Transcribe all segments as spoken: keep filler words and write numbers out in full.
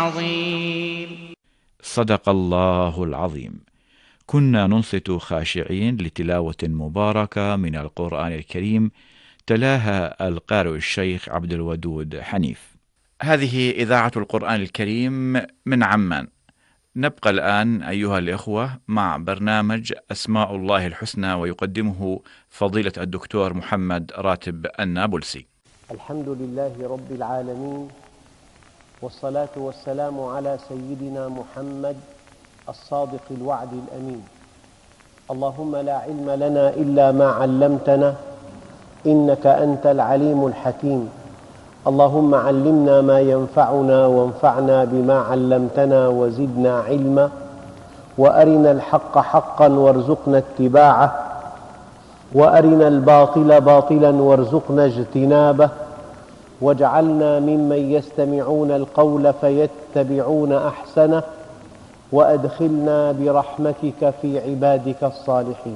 عظيم. صدق الله العظيم. كنا ننصت خاشعين لتلاوة مباركة من القرآن الكريم تلاها القارئ الشيخ عبد الودود حنيف. هذه إذاعة القرآن الكريم من عمان. نبقى الآن أيها الإخوة مع برنامج أسماء الله الحسنى، ويقدمه فضيلة الدكتور محمد راتب النابلسي. الحمد لله رب العالمين، والصلاة والسلام على سيدنا محمد الصادق الوعد الأمين. اللهم لا علم لنا إلا ما علمتنا إنك أنت العليم الحكيم. اللهم علمنا ما ينفعنا وانفعنا بما علمتنا وزدنا علما، وأرنا الحق حقا وارزقنا اتباعه، وأرنا الباطل باطلا وارزقنا اجتنابه، واجعلنا ممن يستمعون القول فيتبعون أحسنه، وأدخلنا برحمتك في عبادك الصالحين.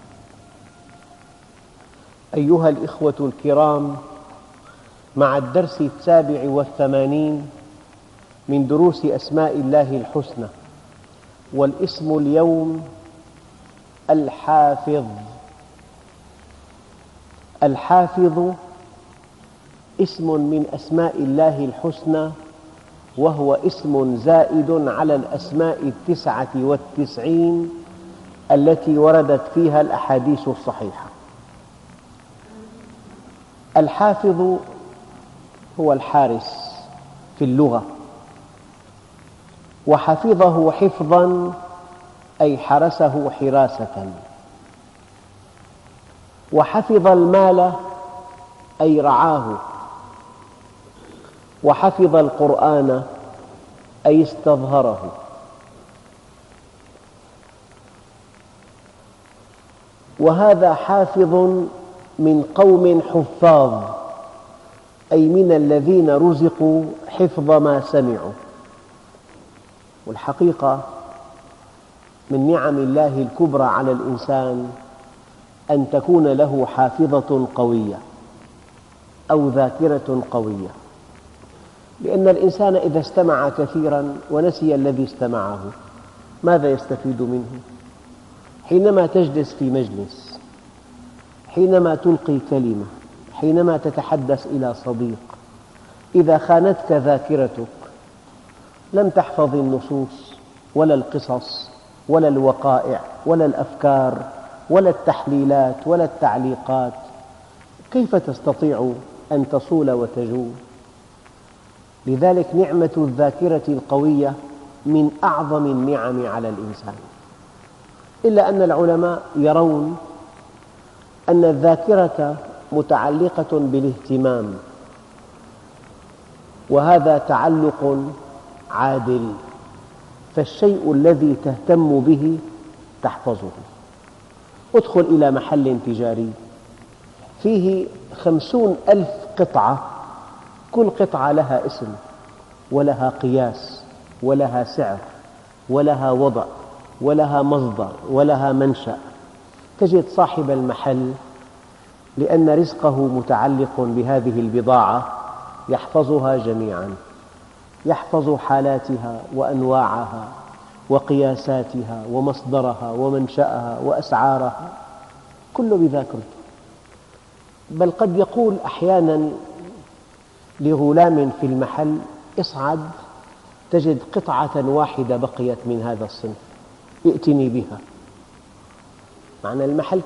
أيها الإخوة الكرام، مع الدرس السابع والثمانين من دروس أسماء الله الحسنى، والاسم اليوم الحافظ. الحافظ اسم من أسماء الله الحسنى، وهو اسم زائد على الأسماء التسعة والتسعين التي وردت فيها الأحاديث الصحيحة. الحافظ هو الحارس في اللغة، وحفظه حفظا أي حرسه حراسة، وحفظ المال أي رعاه، وحفظ القرآن أي استظهره. وهذا حافظ من قوم حفاظ، أي من الذين رزقوا حفظ ما سمعوا. والحقيقة من نعم الله الكبرى على الإنسان أن تكون له حافظة قوية أو ذاكرة قوية، لأن الإنسان إذا استمع كثيرا ونسي الذي استمعه ماذا يستفيد منه؟ حينما تجلس في مجلس، حينما تلقي كلمة، حينما تتحدث إلى صديق، إذا خانتك ذاكرتك لم تحفظ النصوص ولا القصص ولا الوقائع ولا الأفكار ولا التحليلات ولا التعليقات، كيف تستطيع أن تصول وتجول؟ لذلك نعمة الذاكرة القوية من أعظم النعم على الإنسان. إلا أن العلماء يرون أن الذاكرة متعلقة بالاهتمام، وهذا تعلق عادل، فالشيء الذي تهتم به تحفظه. ادخل إلى محل تجاري فيه خمسون ألف قطعة، كل قطعة لها اسم ولها قياس ولها سعر ولها وضع ولها مصدر ولها منشأ. تجد صاحب المحل لأن رزقه متعلق بهذه البضاعة يحفظها جميعا، يحفظ حالاتها وأنواعها وقياساتها ومصدرها ومنشأها وأسعارها، كله بذاكرته. بل قد يقول أحيانا لغلام في المحل اصعد تجد قطعة واحدة بقيت من هذا الصنف، ائتني بها. معنى المحل